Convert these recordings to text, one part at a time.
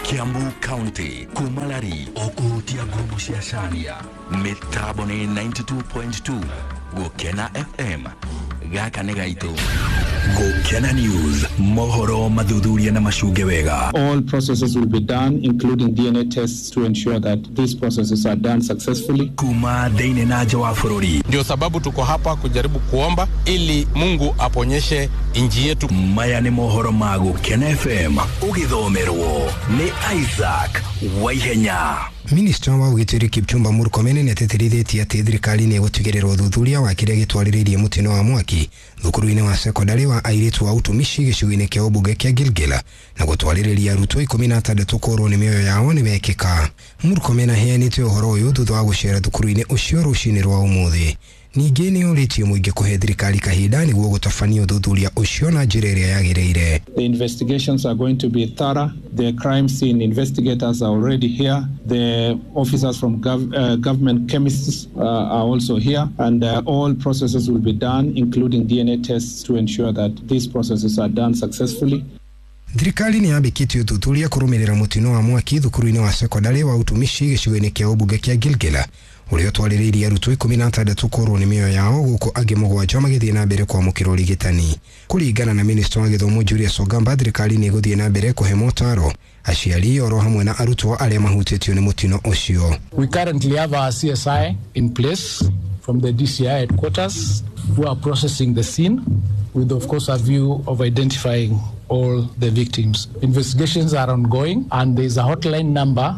Kiambu County, Kumalari, Okutia Gumu Siasania, Metabone 92.2, Gokena FM, Gakanegaito. Gokena News, Mohoro Maduduria na Mashuge Wega. All processes will be done, including DNA tests, to ensure that these processes are done successfully. Kuma Deine Naja wa Furori. Ndio sababu tuko hapa kujaribu kuomba ili Mungu aponyeshe inji yetu. Maya ni Mohoro Mago Kena FM, Ugithomerwo ni Isaac Waihenya. Minister wa Ugitiri Kipchumba Murkomen neteterithitie ati thirikari ni gutigirira uthuthuria wa kiria gitwariririe mutino wa mwaki thukuru-ini wa sekondari wa airitu wa utumishi gicigo-ini kia ubunge kia Gilgila na gutwaririria arutwo 16 korwo ni mioyo yao ni wekika. Murkomen aheanite uhoro uyu thutha wa gucera thukuru-ini ucio rucini rwa umuthi. Ningĩ nĩ ũrĩtie mũingĩ kũhe thirikari kahinda nĩguo gũtabania ũthuthuria ũcio na njĩra ĩrĩa yagĩrĩire. The investigations are going to be thorough. The crime scene investigators are already here. The officers from government chemists are also here, and all processes will be done, including DNA tests, to ensure that these processes are done successfully. Thirikari ni yambĩkĩte ũthuthuria kũrũmĩrĩra mũtino wa mwaki thukuru-inĩ wa sekondari wa utumishi gĩcigo-inĩ kia ũmbunge kia Gilgila uria twarĩrĩirie arutwo 16 korwo ni mĩoyo yao gũkũ angĩ 7 magĩthiĩ na mbere kwamũkĩra ũrigitani. Kũringana na Minister wa Gĩthomo Julius Ogamba, thirikari nĩ ĩgũthiĩ na mbere kũhe motaro aciari oro hamwe na arutwo arĩa mahutĩtio nĩ mũtino ũcio. We currently have our CSI in place from the DCI headquarters who are processing the scene with, of course, a view of identifying all the victims. Investigations are ongoing, and there is a hotline number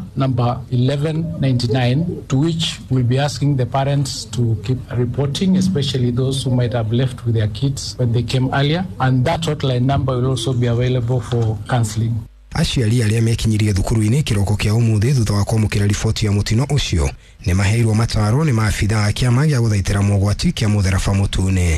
1199, to which we'll be asking the parents to keep reporting, especially those who might have left with their kids when they came earlier, and that hotline number will also be available for counseling. Aciari arĩa mekinyirie thukuru-inĩ kĩroko kĩa ũmũthĩ thutha wa kwamũkĩra riboti ya mũtino ũcio nĩ maheirwo mataro nĩ maabitha a kĩama gĩa gũthaitĩra mogwati kĩa mũtheraba mũtune.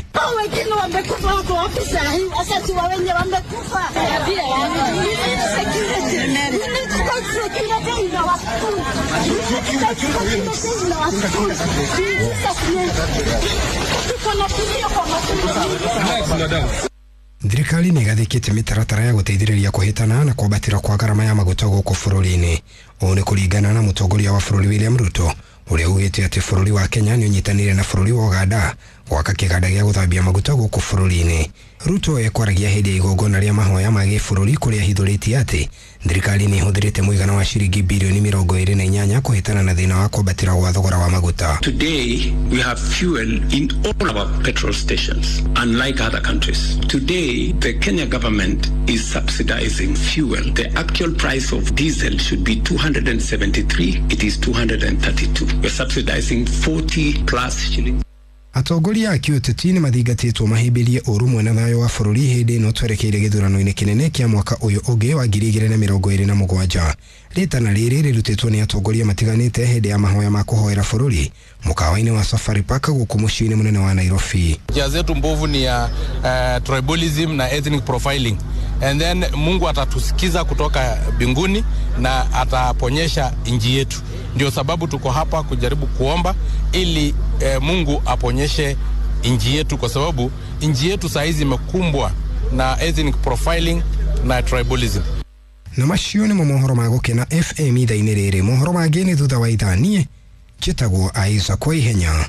Thirikari nĩ ĩgathĩkĩte mĩtaratara ya gũteithĩrĩria kũhĩtana na kwambatĩra kwa garama ya maguta gũkũ bũrũri-inĩ. Ũũ nĩ kũringana na mũtongoria wa bũrũri William Ruto ũrĩa ugĩte atĩ bũrũri wa Kenya nĩ ũnyitanĩire na bũrũri wa Uganda gwaka kĩganda gĩa gũthambia maguta gũkũ bũrũri-inĩ. Ruto ekwaragia hĩndĩ ya igongona rĩa mahoya ma gĩbũrũri kũrĩa ahithũrĩtie atĩ thirikari nĩ ĩhũthĩrĩte mũigana wa ciringi birioni 28 kũhĩtana na thĩna wa kwambatĩra gwa thogora wa maguta. Today we have fuel in all our petrol stations, unlike other countries. Today the Kenya government is subsidizing fuel. The actual price of diesel should be 273, it is 232. We're subsidizing 40 plus shillings. Atongoria a kĩũteti nĩ mathingatĩtwo mahĩmbĩrie ũrũmwe na thayũ wa bũrũri hĩndĩ ĩno twerekeire gĩthurano-inĩ kĩnene kĩa mwaka ũyũ ũngĩ wa 2027. Rĩtana rĩrĩ rĩrutĩtwo nĩ atongoria matiganĩte hĩndĩ ya mahoya ma kũhoera bũrũri mũkawa-inĩ wa Safari Park gũkũ mũciĩ-inĩ mũnene wa Nairobi. Njia zetu mbovu ni ya tribalism na ethnic profiling, and then Mungu atatusikiza kutoka mbinguni na ataponyesha inji yetu. Ndio sababu tuko hapa kujaribu kuomba ili Mungu aponyeshe inji yetu, kwa sababu inji yetu saa hizi imekumbwa na ethnic profiling na tribalism. Na macio nĩ mohoro ma Gokena FM ithaa-inĩ rĩrĩ. Mohoro mangĩ nĩ thutha wa ithaa. Niĩ njĩtagwo Isaac Waihenya.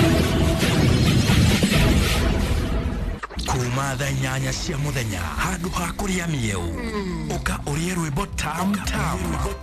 Kuma thaa 8 cia mũthenya handũ ha kũrĩa mĩeu ũka ũrĩe rwĩmbo tam tam.